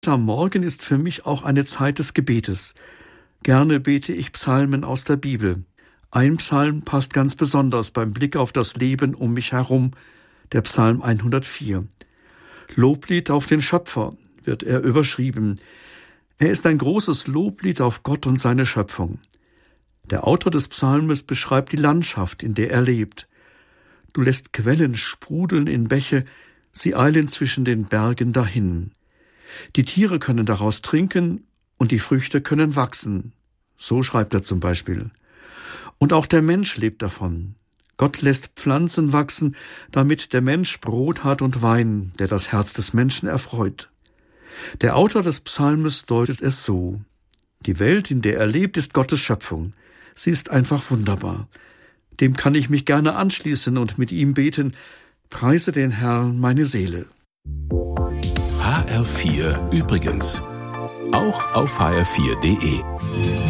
Am Morgen ist für mich auch eine Zeit des Gebetes. Gerne bete ich Psalmen aus der Bibel. Ein Psalm passt ganz besonders beim Blick auf das Leben um mich herum, der Psalm 104. Loblied auf den Schöpfer wird er überschrieben. Er ist ein großes Loblied auf Gott und seine Schöpfung. Der Autor des Psalmes beschreibt die Landschaft, in der er lebt. Du lässt Quellen sprudeln in Bäche, sie eilen zwischen den Bergen dahin. Die Tiere können daraus trinken und die Früchte können wachsen. So schreibt er zum Beispiel. Und auch der Mensch lebt davon. Gott lässt Pflanzen wachsen, damit der Mensch Brot hat und Wein, der das Herz des Menschen erfreut. Der Autor des Psalmes deutet es so. Die Welt, in der er lebt, ist Gottes Schöpfung. Sie ist einfach wunderbar. Dem kann ich mich gerne anschließen und mit ihm beten. Preise den Herrn, meine Seele. HR4 übrigens. Auch auf hr4.de.